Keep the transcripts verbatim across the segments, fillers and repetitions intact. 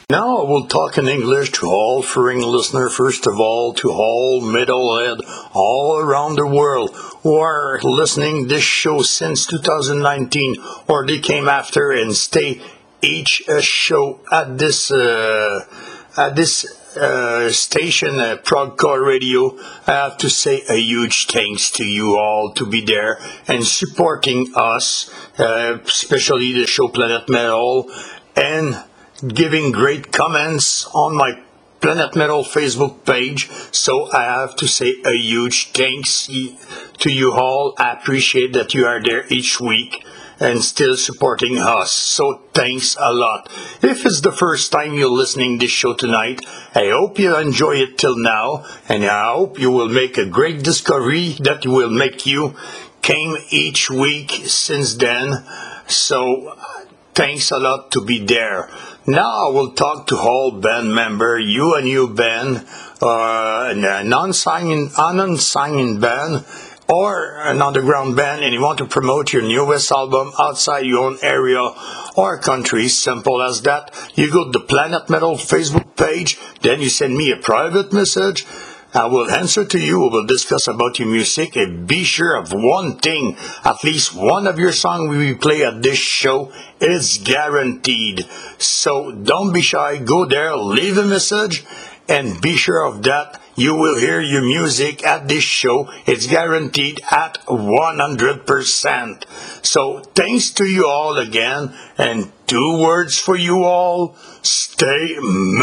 Now I will talk in English to all foreign listeners, first of all, to all metalhead all around the world who are listening this show since two thousand nineteen, or they came after and stay each uh, show at this uh, at this uh, station, uh, Progcore Radio. I have to say a huge thanks to you all to be there and supporting us, uh, especially the show Planet Metal, and giving great comments on my Planet Metal Facebook page. So I have to say a huge thanks to you all. I appreciate that you are there each week and still supporting us. So thanks a lot. If it's the first time you're listening to this show tonight, I hope you enjoy it till now, and I hope you will make a great discovery that will make you came each week since then. So thanks a lot to be there. Now I will talk to all band member, you and you band, uh, a non-signing, unsigned band, or an underground band, and you want to promote your newest album outside your own area or country. Simple as that. You go to the Planet Metal Facebook page, then you send me a private message. I will answer to you. We will discuss about your music, and be sure of one thing: at least one of your songs we will play at this show is guaranteed. So don't be shy. Go there, leave a message, and be sure of that. You will hear your music at this show. It's guaranteed at one hundred percent. So thanks to you all again, and two words for you all: stay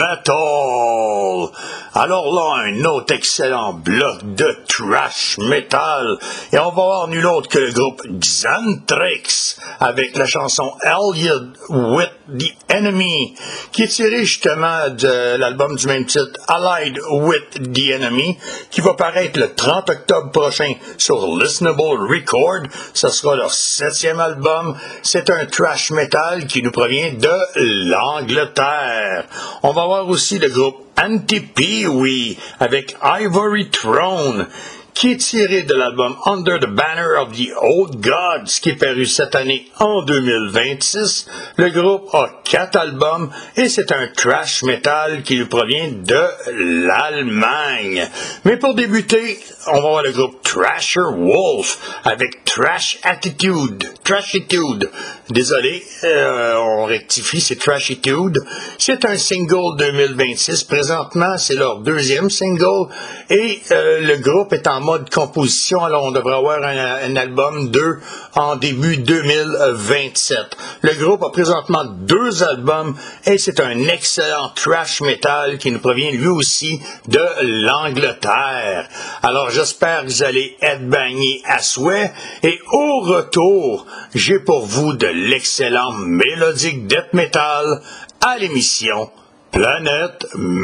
metal. Alors là, un autre excellent bloc de trash metal. Et on va voir nul autre que le groupe Xanthrax avec la chanson Allied with the Enemy, qui est tirée justement de l'album du même titre, Allied with the Enemy, qui va paraître le trente octobre prochain sur Listenable Record. Ce sera leur septième album. C'est un trash metal qui nous provient de l'Angleterre. On va voir aussi le groupe Anti-Peewee avec Ivory Throne, qui est tiré de l'album Under the Banner of the Old Gods, qui est paru cette année en deux mille vingt-six. Le groupe a quatre albums et c'est un trash metal qui nous provient de l'Allemagne. Mais pour débuter, on va voir le groupe Thrasher Wolf avec Trash Attitude. Trashitude. Désolé, euh, on rectifie, c'est Trashitude. C'est un single deux mille vingt-six. Présentement, c'est leur deuxième single et euh, le groupe est en mode composition. Alors, on devrait avoir un, un album deux en début deux mille vingt-sept. Le groupe a présentement deux albums et c'est un excellent thrash metal qui nous provient lui aussi de l'Angleterre. Alors, j'espère que vous allez être baignés à souhait. Et au retour, j'ai pour vous de l'excellent mélodique death metal à l'émission Planète